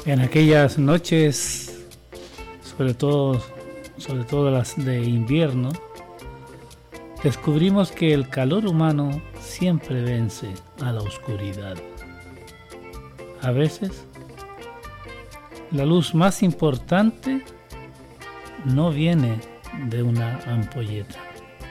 En aquellas noches, sobre todo las de invierno, descubrimos que el calor humano siempre vence a la oscuridad. A veces, la luz más importante no viene de una ampolleta.